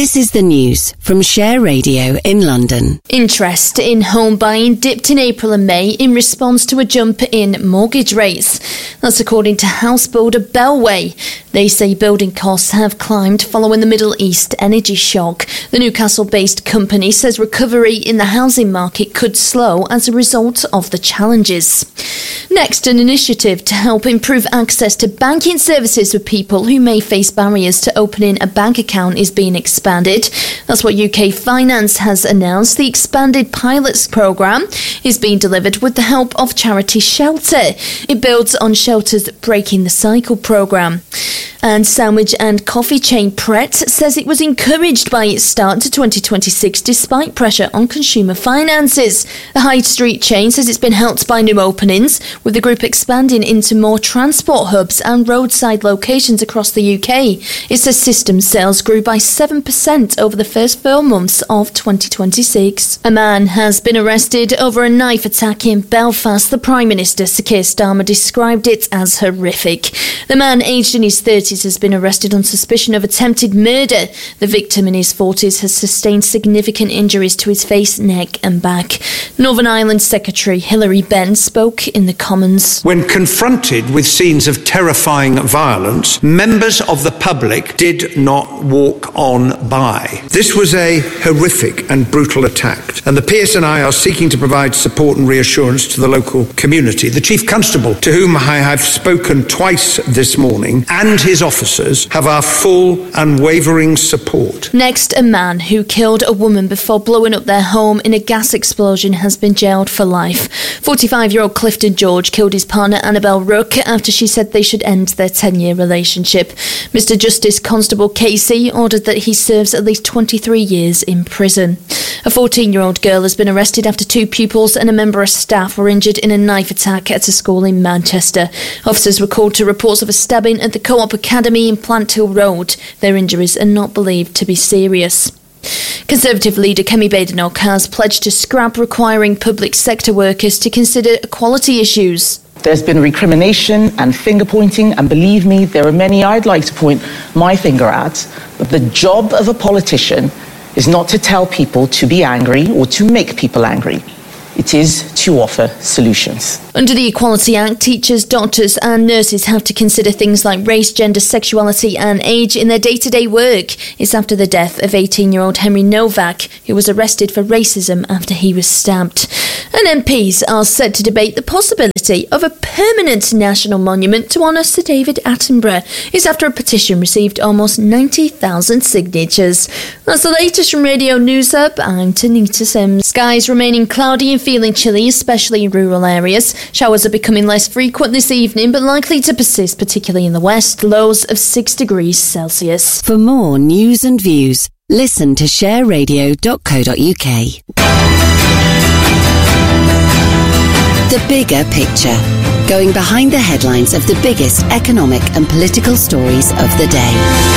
This is the news from Share Radio in London. Interest in home buying dipped in April and May in response to a jump in mortgage rates. That's according to house builder Bellway. They say building costs have climbed following the Middle East energy shock. The Newcastle-based company says recovery in the housing market could slow as a result of the challenges. Next, an initiative to help improve access to banking services for people who may face barriers to opening a bank account is being expanded. That's what UK Finance has announced. The expanded pilots programme is being delivered with the help of charity Shelter. It builds on Shelter's Breaking the Cycle programme. And sandwich and coffee chain Pret says it was encouraged by its start to 2026 despite pressure on consumer finances. The high street chain says it's been helped by new openings, with the group expanding into more transport hubs and roadside locations across the UK. It says system sales grew by 7% over the first 4 months of 2026. A man has been arrested over a knife attack in Belfast. The Prime Minister, Sir Keir Starmer, described it as horrific. The man, aged in his 30s, has been arrested on suspicion of attempted murder. The victim, in his 40s, has sustained significant injuries to his face, neck and back. Northern Ireland Secretary Hilary Benn spoke in the Commons. When confronted with scenes of terrifying violence, members of the public did not walk on by. This was a horrific and brutal attack, and the PSNI are seeking to provide support and reassurance to the local community. The Chief Constable, to whom I have spoken twice this morning, and his officers have our full, unwavering support. Next, a man who killed a woman before blowing up their home in a gas explosion has been jailed for life. 45-year-old Clifton George killed his partner Annabelle Rook after she said they should end their 10-year relationship. Mr Justice Constable Casey ordered that he serves at least 23 years in prison. A 14-year-old girl has been arrested after 2 pupils and a member of staff were injured in a knife attack at a school in Manchester. Officers were called to reports of a stabbing at the Co-op Academy in Plant Hill Road. Their injuries are not believed to be serious. Conservative leader Kemi Badenoch has pledged to scrap requiring public sector workers to consider equality issues. There's been recrimination and finger-pointing, and believe me, there are many I'd like to point my finger at, but the job of a politician is not to tell people to be angry or to make people angry. It is to offer solutions. Under the Equality Act, teachers, doctors and nurses have to consider things like race, gender, sexuality and age in their day-to-day work. It's after the death of 18-year-old Henry Novak, who was arrested for racism after he was stabbed. And MPs are set to debate the possibility of a permanent national monument to honour Sir David Attenborough. It's after a petition received almost 90,000 signatures. That's the latest from Radio News Hub. I'm Tanita Sims. Skies remaining cloudy and feeling chilly, especially in rural areas. Showers are becoming less frequent this evening, but likely to persist, particularly in the west. Lows of 6 degrees Celsius. For more news and views, listen to shareradio.co.uk. The Bigger Picture. Going behind the headlines of the biggest economic and political stories of the day.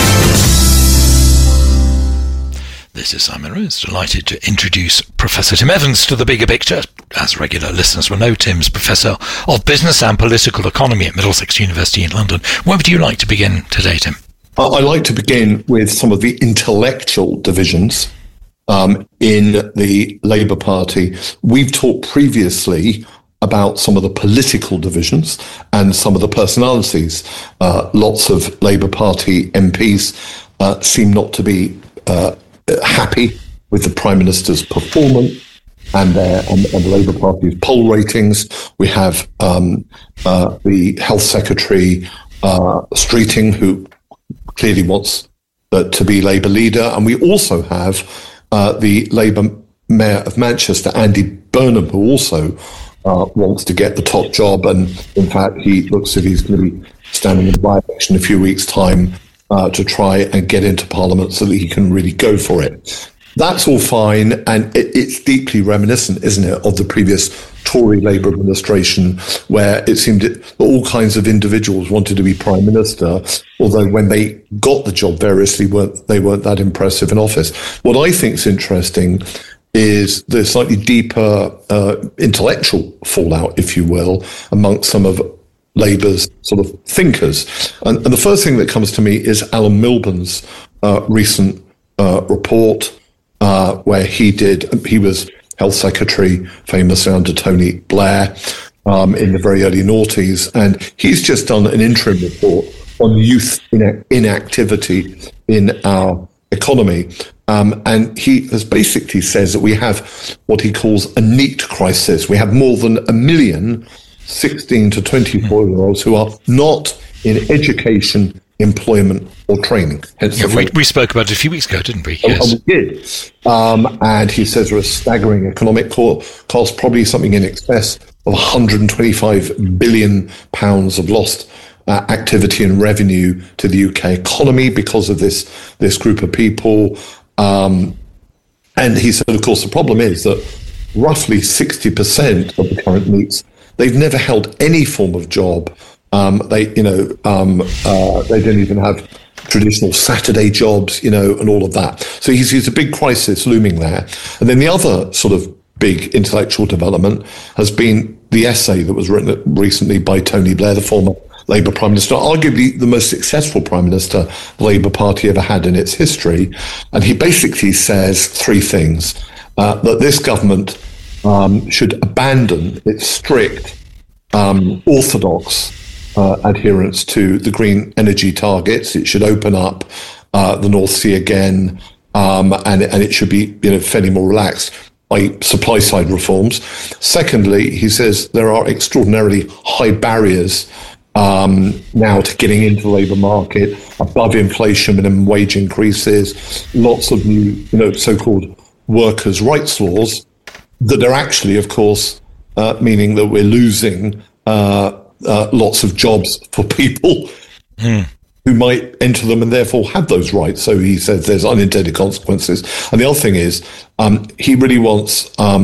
This is Simon Rose, delighted to introduce Professor Tim Evans to The Bigger Picture. As regular listeners will know, Tim's Professor of Business and Political Economy at Middlesex University in London. Where would you like to begin today, Tim? I'd like to begin with some of the intellectual divisions in the Labour Party. We've talked previously about some of the political divisions and some of the personalities. Lots of Labour Party MPs seem not to be happy with the Prime Minister's performance and the Labour Party's poll ratings. We have the Health Secretary Streeting, who clearly wants to be Labour leader. And we also have the Labour Mayor of Manchester, Andy Burnham, who also wants to get the top job. And in fact, he looks as if he's going to be standing in the by-election in a few weeks' time to try and get into Parliament so that he can really go for it. That's all fine, and it's deeply reminiscent, isn't it, of the previous Tory Labour administration, where it seemed that all kinds of individuals wanted to be Prime Minister, although when they got the job variously, they weren't that impressive in office. What I think is interesting is the slightly deeper intellectual fallout, if you will, amongst some of Labour's sort of thinkers. And the first thing that comes to me is Alan Milburn's recent report where he was Health Secretary, famously under Tony Blair, in the very early noughties, and he's just done an interim report on youth inactivity in our economy. And he has basically says that we have what he calls a NEET crisis. We have more than 1 million 16 to 24-year-olds who are not in education, employment or training. We spoke about it a few weeks ago, didn't we? Yes. We did. And he says there are staggering economic costs, probably something in excess of £125 billion of lost activity and revenue to the UK economy because of this group of people. And he said, of course, the problem is that roughly 60% of the current NEETs, they've never held any form of job. They don't even have traditional Saturday jobs, and all of that. So he sees a big crisis looming there. And then the other sort of big intellectual development has been the essay that was written recently by Tony Blair, the former Labour Prime Minister, arguably the most successful Prime Minister the Labour Party ever had in its history. And he basically says three things. That this government should abandon its strict, orthodox adherence to the green energy targets. It should open up the North Sea again, and it should be fairly more relaxed by supply side reforms. Secondly, he says there are extraordinarily high barriers now to getting into the labour market, above inflation, minimum wage increases, lots of new so-called workers' rights laws that are actually, of course, meaning that we're losing lots of jobs for people who might enter them and therefore have those rights. So he says there's unintended consequences. And the other thing is he really wants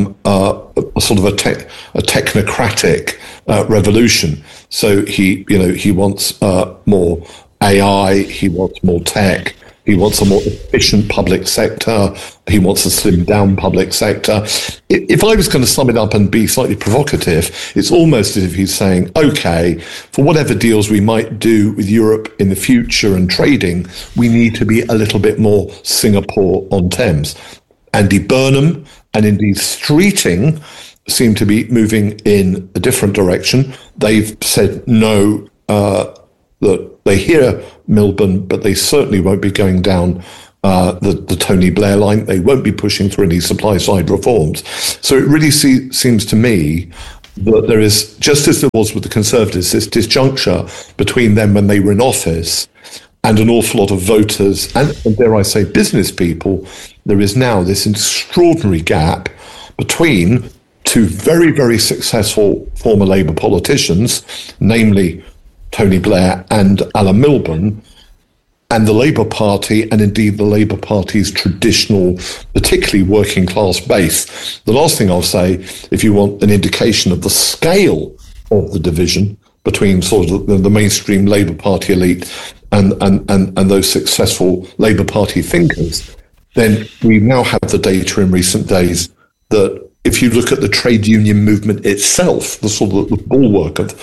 a sort of a technocratic revolution. So he wants more AI, he wants more tech, he wants a more efficient public sector, he wants a slimmed down public sector. If I was going to sum it up and be slightly provocative, it's almost as if he's saying, okay, for whatever deals we might do with Europe in the future and trading, we need to be a little bit more Singapore-on-Thames. Andy Burnham and indeed Streeting seem to be moving in a different direction. They've said no, that they hear Milburn, but they certainly won't be going down the Tony Blair line. They won't be pushing through any supply side reforms. So it really seems to me that there is, just as there was with the Conservatives, this disjuncture between them when they were in office and an awful lot of voters and dare I say business people. There is now this extraordinary gap between two very, very successful former Labour politicians, namely Tony Blair and Alan Milburn, and the Labour Party, and indeed the Labour Party's traditional, particularly working class base. The last thing I'll say, if you want an indication of the scale of the division between sort of the mainstream Labour Party elite and those successful Labour Party thinkers, then we now have the data in recent days that if you look at the trade union movement itself, the sort of the bulwark of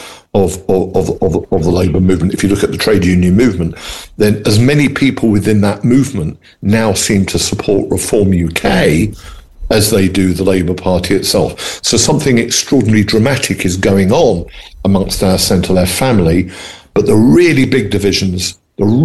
the labour movement, if you look at the trade union movement, then as many people within that movement now seem to support Reform UK as they do the Labour Party itself. So something extraordinarily dramatic is going on amongst our centre-left family, but the really big divisions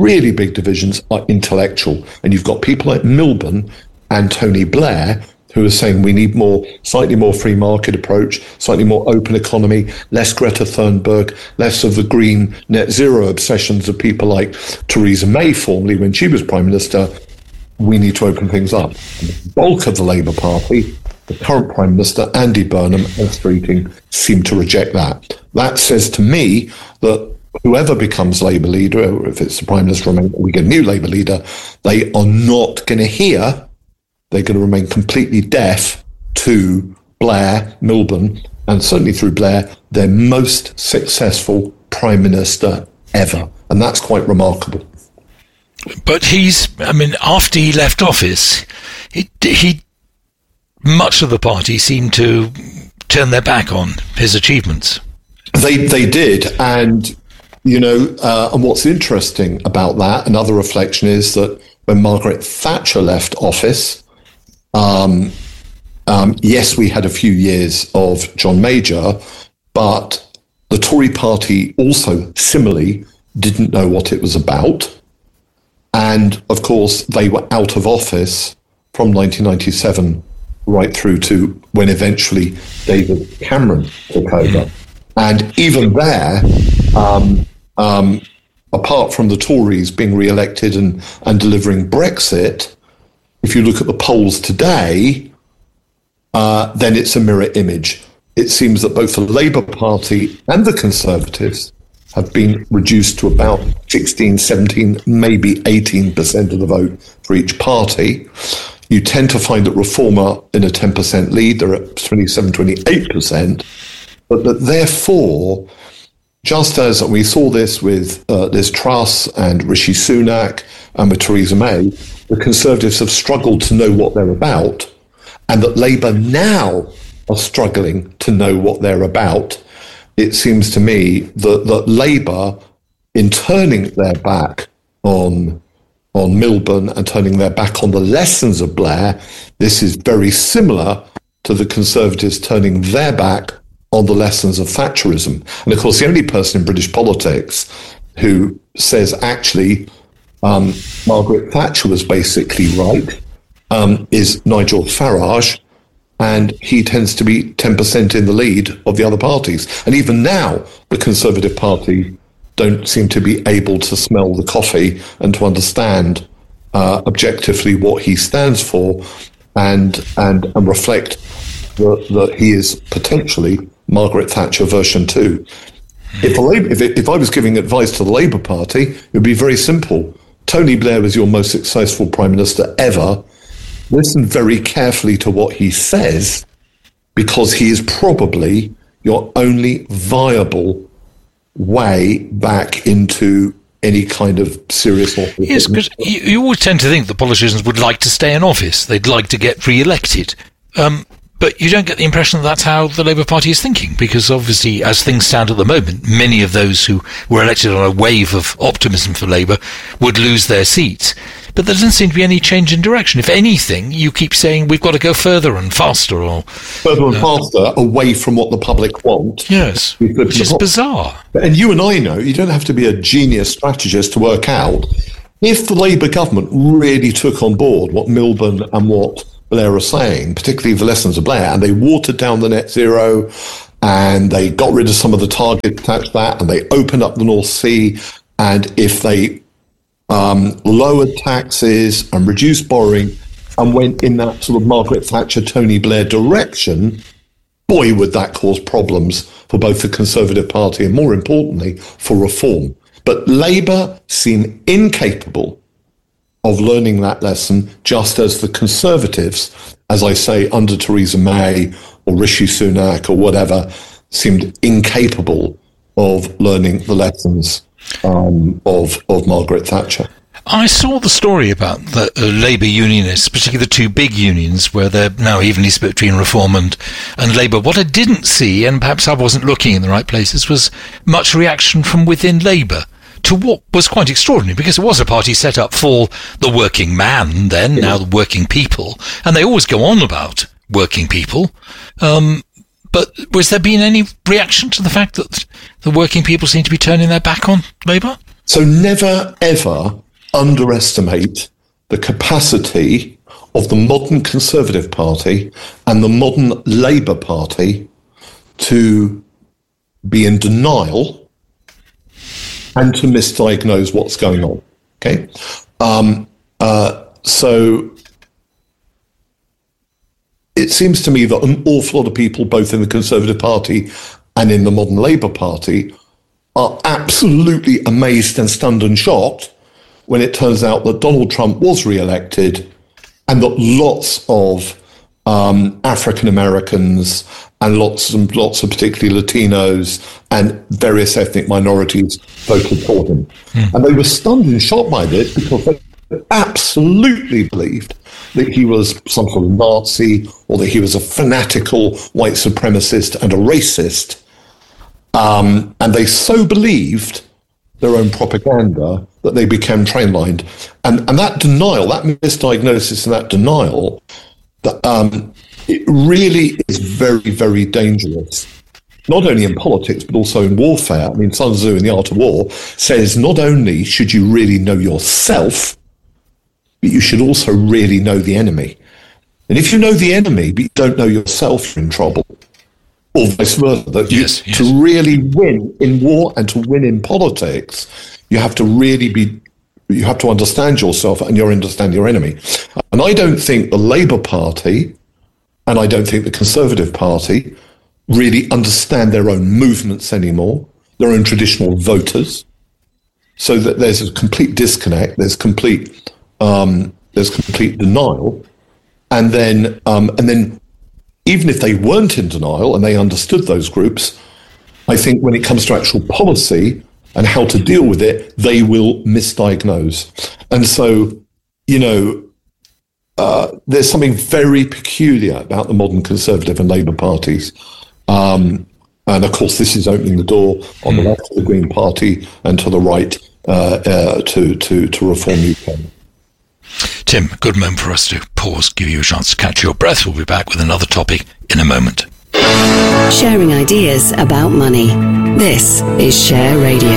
are intellectual. And you've got people like Milburn and Tony Blair who are saying we need slightly more free market approach, slightly more open economy, less Greta Thunberg, less of the green net zero obsessions of people like Theresa May formerly when she was Prime Minister. We need to open things up. And the bulk of the Labour Party, the current Prime Minister, Andy Burnham and Streeting, seem to reject that. That says to me that whoever becomes Labour leader, or if it's the Prime Minister, we get a new Labour leader, they are not going to hear. They're going to remain completely deaf to Blair, Milburn, and certainly through Blair, their most successful Prime Minister ever. And that's quite remarkable. But after he left office, he much of the party seemed to turn their back on his achievements. They did. And, and what's interesting about that, another reflection is that when Margaret Thatcher left office, yes, we had a few years of John Major, but the Tory party also similarly didn't know what it was about. And of course, they were out of office from 1997 right through to when eventually David Cameron took over. And even there, apart from the Tories being re-elected and delivering Brexit, if you look at the polls today, then it's a mirror image. It seems that both the Labour Party and the Conservatives have been reduced to about 16, 17, maybe 18% of the vote for each party. You tend to find that Reform are in a 10% lead. They're at 27, 28%. But that therefore, just as we saw this with Liz Truss and Rishi Sunak and with Theresa May, the Conservatives have struggled to know what they're about, and that Labour now are struggling to know what they're about. It seems to me that Labour, in turning their back on Milburn and turning their back on the lessons of Blair, this is very similar to the Conservatives turning their back on the lessons of Thatcherism. And of course, the only person in British politics who says actually Margaret Thatcher was basically right is Nigel Farage, and he tends to be 10% in the lead of the other parties. And even now, the Conservative Party don't seem to be able to smell the coffee and to understand objectively what he stands for and reflect that he is potentially Margaret Thatcher version 2. If I was giving advice to the Labour Party, it would be very simple. Tony Blair was your most successful Prime Minister ever. Listen very carefully to what he says, because he is probably your only viable way back into any kind of serious office. Yes, because you always tend to think that politicians would like to stay in office. They'd like to get re-elected. But you don't get the impression that that's how the Labour Party is thinking, because obviously, as things stand at the moment, many of those who were elected on a wave of optimism for Labour would lose their seats. But there doesn't seem to be any change in direction. If anything, you keep saying we've got to go further and faster. Further and faster, away from what the public want. Yes, which is bizarre. And you and I know, you don't have to be a genius strategist to work out, if the Labour government really took on board what Milburn and what Blair are saying, particularly the lessons of Blair, and they watered down the net zero, and they got rid of some of the targets attached to that, and they opened up the North Sea, and if they lowered taxes and reduced borrowing and went in that sort of Margaret Thatcher, Tony Blair direction, boy, would that cause problems for both the Conservative Party and, more importantly, for Reform. But Labour seem incapable of learning that lesson, just as the Conservatives, as I say, under Theresa May or Rishi Sunak or whatever, seemed incapable of learning the lessons of Margaret Thatcher. I saw the story about the Labour unionists, particularly the two big unions, where they're now evenly split between Reform and Labour. What I didn't see, and perhaps I wasn't looking in the right places, was much reaction from within Labour to what was quite extraordinary, because it was a party set up for the working man then, now the working people, and they always go on about working people. But was there been any reaction to the fact that the working people seem to be turning their back on Labour? So never, ever underestimate the capacity of the modern Conservative Party and the modern Labour Party to be in denial and to misdiagnose what's going on. Okay? So it seems to me that an awful lot of people, both in the Conservative Party and in the modern Labour Party, are absolutely amazed and stunned and shocked when it turns out that Donald Trump was re-elected and that lots of African Americans and lots of particularly Latinos and various ethnic minorities voted for him. And they were stunned and shocked by this because they absolutely believed that he was some sort of Nazi or that he was a fanatical white supremacist and a racist. And they so believed their own propaganda that they became train-lined. And that denial, that misdiagnosis and that denial, it really is very, very dangerous. Not only in politics, but also in warfare. I mean, Sun Tzu in The Art of War says not only should you really know yourself, but you should also really know the enemy. And if you know the enemy, but you don't know yourself, you're in trouble. Or vice versa. Yes. To really win in war and to win in politics, you have to understand yourself and you understand your enemy. And I don't think the Labour Party and I don't think the Conservative Party really understand their own movements anymore, their own traditional voters, so that there's a complete disconnect, there's complete denial, and then even if they weren't in denial and they understood those groups, I think when it comes to actual policy and how to deal with it, they will misdiagnose. And so, there's something very peculiar about the modern Conservative and Labour parties. And of course, this is opening the door on the left to the Green Party and to the right to Reform UK. Tim, good moment for us to pause, give you a chance to catch your breath. We'll be back with another topic in a moment. Sharing ideas about money. This is Share Radio.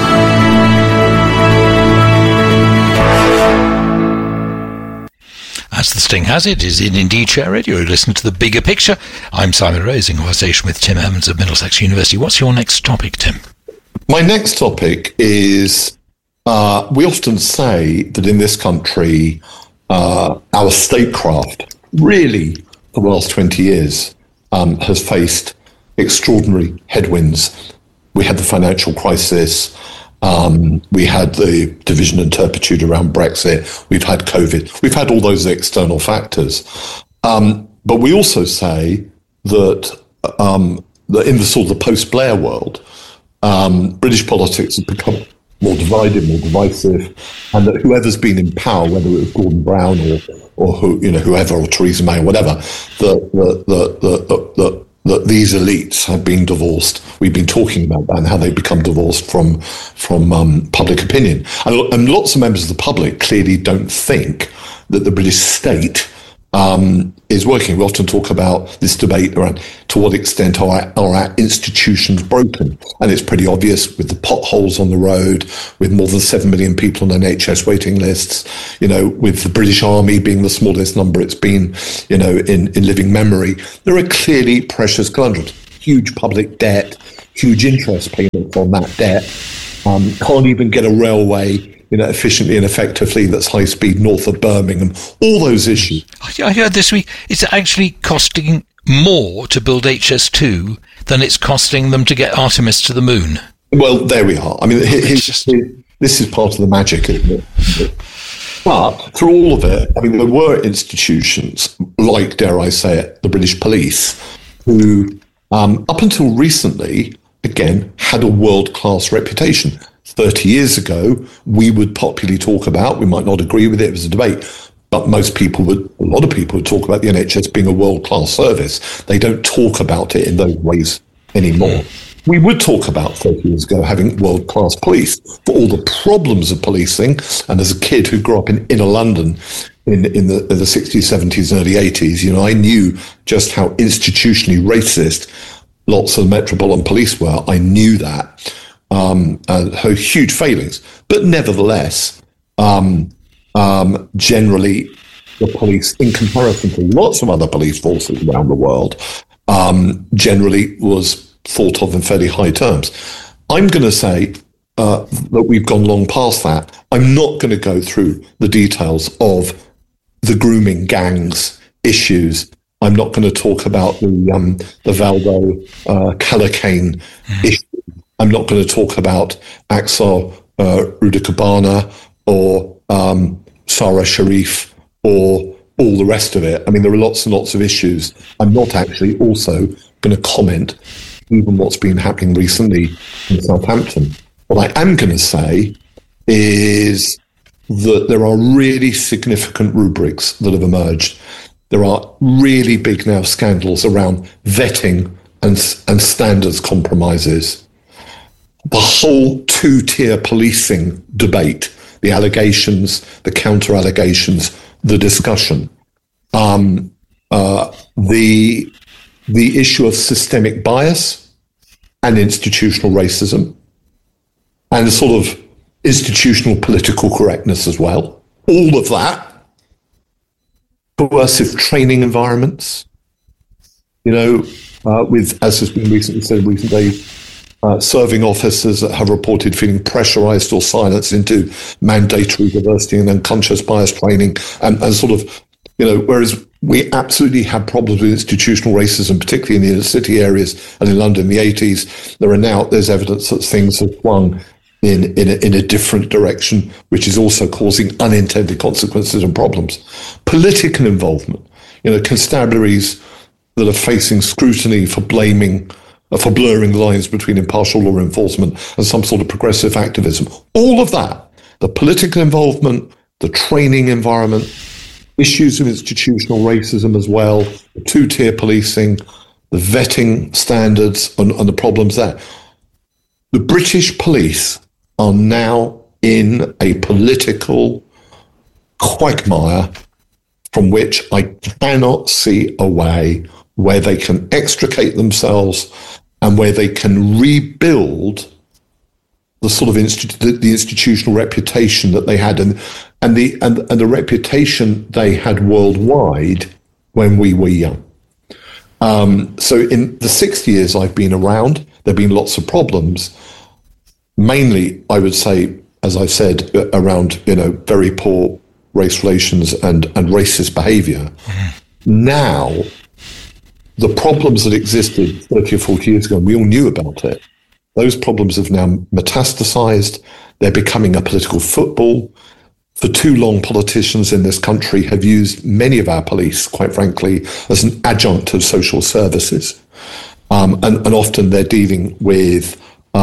As the sting has it, is in Indeed Share Radio. You listen to The Bigger Picture. I'm Simon Rose, in conversation with Tim Evans of Middlesex University. What's your next topic, Tim? My next topic is, we often say that in this country, our statecraft, really for the last 20 years, has faced extraordinary headwinds. We had the financial crisis. We had the division and turpitude around Brexit. We've had COVID. We've had all those external factors. But we also say that in the sort of the post-Blair world, British politics has become more divided, more divisive, and that whoever's been in power, whether it was Gordon Brown or whoever, or Theresa May or whatever, that these elites have been divorced. We've been talking about that and how they become divorced from public opinion. And lots of members of the public clearly don't think that the British state is working. We often talk about this debate around to what extent are our institutions broken. And it's pretty obvious with the potholes on the road, with more than 7 million people on NHS waiting lists, with the British Army being the smallest number it's been, in living memory. There are clearly precious conundrums. Huge public debt, huge interest payments on that debt. Can't even get a railway efficiently and effectively that's high speed north of Birmingham. All those issues. I heard this week it's actually costing more to build HS2 than it's costing them to get Artemis to the moon. Well, there we are. I mean, this is part of the magic, isn't it? But through all of it, I mean, there were institutions like, dare I say it, the British police, who up until recently, again, had a world-class reputation. 30 years ago, we would popularly talk about, we might not agree with it, it was a debate, but a lot of people would talk about the NHS being a world-class service. They don't talk about it in those ways anymore. We would talk about 30 years ago having world-class police for all the problems of policing. And as a kid who grew up in inner London in the 60s, 70s, and early 80s, I knew just how institutionally racist lots of metropolitan police were. I knew that. Her huge failings, but nevertheless, generally the police, in comparison to lots of other police forces around the world, generally was thought of in fairly high terms. I'm going to say that we've gone long past that. I'm not going to go through the details of the grooming gangs issues. I'm not going to talk about the Valdo Calacane issue. I'm not going to talk about Axel Rudakabana or Sarah Sharif or all the rest of it. I mean, there are lots and lots of issues. I'm not actually also going to comment even what's been happening recently in Southampton. What I am going to say is that there are really significant rubrics that have emerged. There are really big now scandals around vetting and standards compromises. The whole two-tier policing debate the allegations, the counter-allegations, the discussion. The issue of systemic bias and institutional racism, and sort of institutional political correctness as well. All of that. Coercive training environments, with, as has been recently said in recent days, serving officers that have reported feeling pressurized or silenced into mandatory diversity and unconscious bias training, and sort of, whereas we absolutely had problems with institutional racism, particularly in the inner city areas and in London in the 80s, there's evidence that things have swung in a different direction, which is also causing unintended consequences and problems. Political involvement, constabularies that are facing scrutiny for blurring the lines between impartial law enforcement and some sort of progressive activism. All of that, the political involvement, the training environment, issues of institutional racism as well, the two-tier policing, the vetting standards and the problems there. The British police are now in a political quagmire from which I cannot see a way where they can extricate themselves and where they can rebuild the sort of the institutional reputation that they had and the reputation they had worldwide when we were young. So in the 6 years I've been around, there have been lots of problems. Mainly, I would say, as I said, around very poor race relations and racist behaviour. Now, the problems that existed 30 or 40 years ago, and we all knew about it, those problems have now metastasised. They're becoming a political football. For too long, politicians in this country have used many of our police, quite frankly, as an adjunct of social services. And often they're dealing with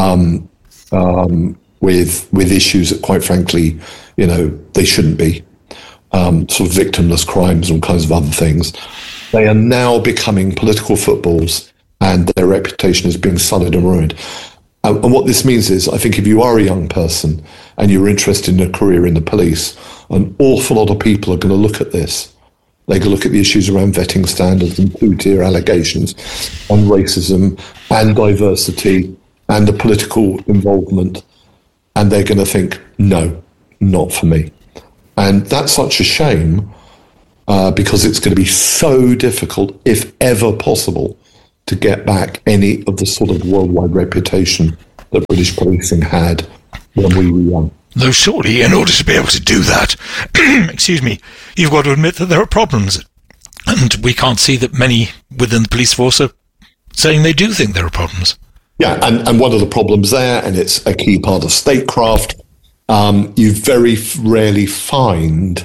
issues that, quite frankly, they shouldn't be. Sort of victimless crimes and all kinds of other things. They are now becoming political footballs, and their reputation is being sullied and ruined. And what this means is, I think if you are a young person and you're interested in a career in the police, an awful lot of people are going to look at this. They're going to look at the issues around vetting standards and two-tier allegations on racism and diversity and the political involvement, and they're going to think, no, not for me. And that's such a shame, because it's going to be so difficult, if ever possible, to get back any of the sort of worldwide reputation that British policing had when we were young. Though surely, in order to be able to do that, excuse me, you've got to admit that there are problems. And we can't see that many within the police force are saying they do think there are problems. Yeah, and one of the problems there, and it's a key part of statecraft, you very rarely find,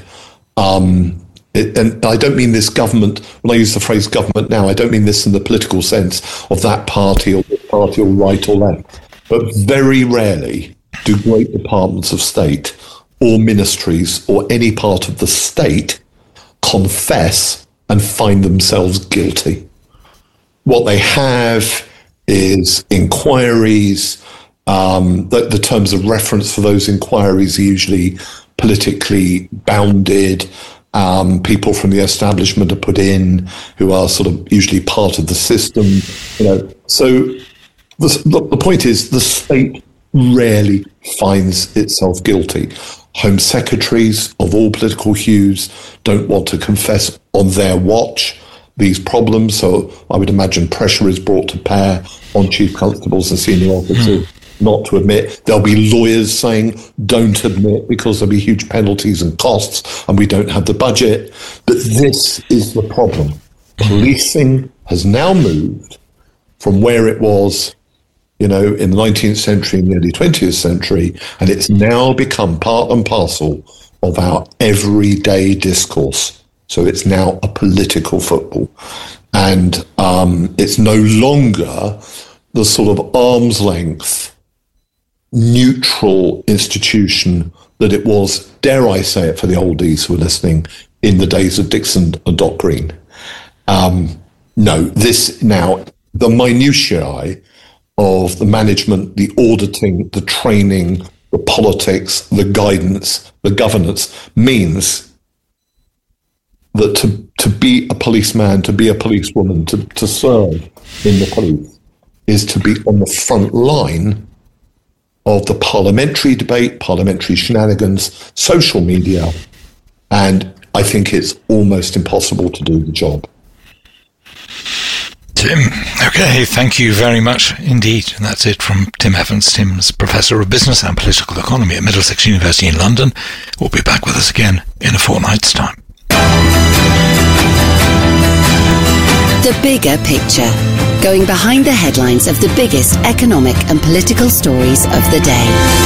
and I don't mean this government, when I use the phrase government now, I don't mean this in the political sense of that party or this party or right or left, but very rarely do great departments of state or ministries or any part of the state confess and find themselves guilty. What they have is inquiries. The terms of reference for those inquiries are usually politically bounded. People from the establishment are put in who are sort of usually part of the system. So the point is, the state rarely finds itself guilty. Home secretaries of all political hues don't want to confess on their watch these problems, so I would imagine pressure is brought to bear on chief constables and senior officers not to admit. There'll be lawyers saying, don't admit, because there'll be huge penalties and costs, and we don't have the budget. But this is the problem. Policing has now moved from where it was, in the 19th century and the early 20th century, and it's now become part and parcel of our everyday discourse. So it's now a political football. And it's no longer the sort of arm's length, neutral institution that it was, dare I say it for the oldies who are listening, in the days of Dixon and Doc Green. No, this now, the minutiae of the management, the auditing, the training, the politics, the guidance, the governance means that to be a policeman, to be a policewoman, to serve in the police is to be on the front line of the parliamentary debate, parliamentary shenanigans, social media, and I think it's almost impossible to do the job. Tim, okay, thank you very much indeed. And that's it from Tim Evans. Tim's Professor of Business and Political Economy at Middlesex University in London. Will be back with us again in a fortnight's time. The Bigger Picture. Going behind the headlines of the biggest economic and political stories of the day.